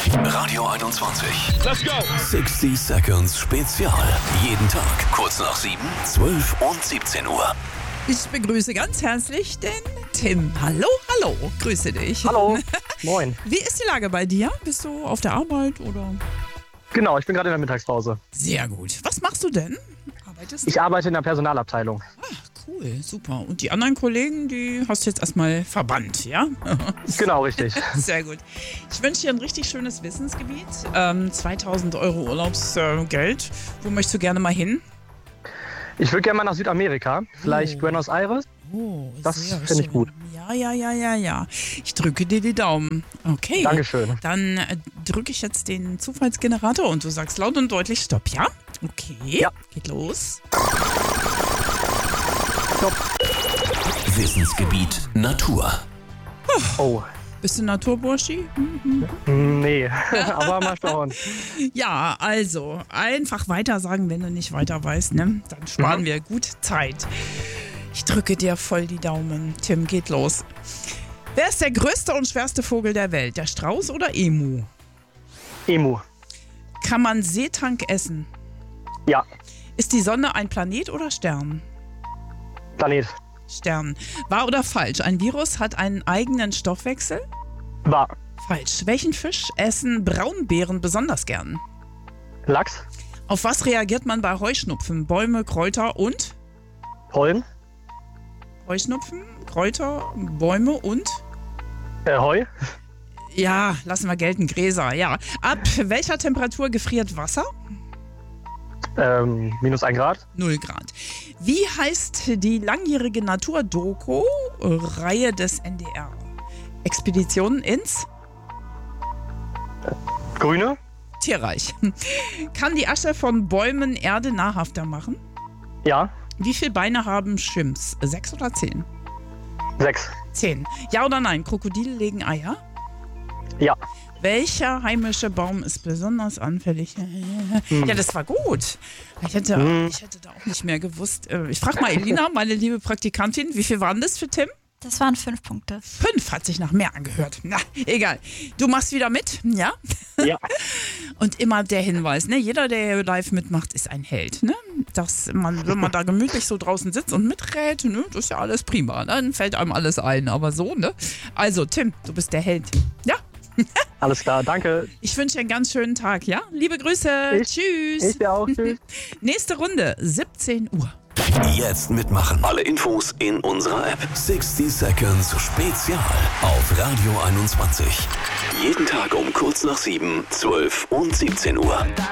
Radio 21. Let's go. 60 Seconds Spezial. Jeden Tag kurz nach 7, 12 und 17 Uhr. Ich begrüße ganz herzlich den Tim. Hallo, hallo, grüße dich. Hallo, moin. Wie ist die Lage bei dir? Bist du auf der Arbeit oder? Genau, ich bin gerade in der Mittagspause. Sehr gut. Was machst du denn? Arbeitest du? Ich arbeite in der Personalabteilung. Cool, super. Und die anderen Kollegen, die hast du jetzt erstmal verbannt, ja? Genau, richtig. Sehr gut. Ich wünsche dir ein richtig schönes Wissensgebiet. 2000 Euro Urlaubsgeld. Wo möchtest du gerne mal hin? Ich würde gerne mal nach Südamerika, vielleicht Buenos Aires. Oh, Das sehr finde ich schön. gut. Ja. Ich drücke dir die Daumen. Okay. Dankeschön. Dann drücke ich jetzt den Zufallsgenerator und du sagst laut und deutlich Stopp, ja? Okay. Ja. Geht los. Stopp. Wissensgebiet Natur. Oh, Bist du Naturburschi? nee, aber mal schauen. Ja, also einfach weiter sagen, wenn du nicht weiter weißt, ne? Dann sparen wir gut Zeit. Ich drücke dir voll die Daumen. Tim, geht los. Wer ist der größte und schwerste Vogel der Welt? Der Strauß oder Emu? Emu. Kann man Seetank essen? Ja, Ist die Sonne ein Planet oder Stern? Planet. Stern. Wahr oder falsch? Ein Virus hat einen eigenen Stoffwechsel? Wahr. Falsch. Welchen Fisch essen Braunbären besonders gern? Lachs. Auf was reagiert man bei Heuschnupfen? Bäume, Kräuter und? Pollen. Heuschnupfen, Kräuter, Bäume und? Heu. Ja, lassen wir gelten, Gräser, ja. Ab welcher Temperatur gefriert Wasser? -1 Grad. 0 Grad. Wie heißt die langjährige Naturdoku-Reihe des NDR? Expeditionen ins Grüne. Tierreich. Kann die Asche von Bäumen Erde nahrhafter machen? Ja, Wie viele Beine haben Chimps? 6 oder 10? 6. 10. Ja oder nein? Krokodile legen Eier? Ja. Welcher heimische Baum ist besonders anfällig? Ja, das war gut. Ich hätte da auch nicht mehr gewusst. Ich frage mal Elina, meine liebe Praktikantin, wie viel waren das für Tim? Das waren 5 Punkte. 5 hat sich nach mehr angehört. Na, egal. Du machst wieder mit, ja? Ja. Und immer der Hinweis, ne? Jeder, der hier live mitmacht, ist ein Held, ne? Wenn man da gemütlich so draußen sitzt und miträt, ne? Das ist ja alles prima. Dann fällt einem alles ein, aber so, ne? Also, Tim, du bist der Held. Ja? Alles klar, danke. Ich wünsche dir einen ganz schönen Tag, ja? Liebe Grüße. Tschüss. Ich dir auch, tschüss. Nächste Runde, 17 Uhr. Jetzt mitmachen. Alle Infos in unserer App. 60 Seconds Spezial auf Radio 21. Jeden Tag um kurz nach 7, 12 und 17 Uhr.